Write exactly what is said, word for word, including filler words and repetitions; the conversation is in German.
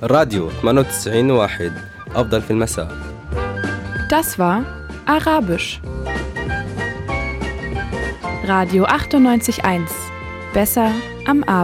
الراديو ثمانية وتسعين واحد أفضل في المساء. Das war Arabisch. Radio achtundneunzig Komma eins. Besser am Abend.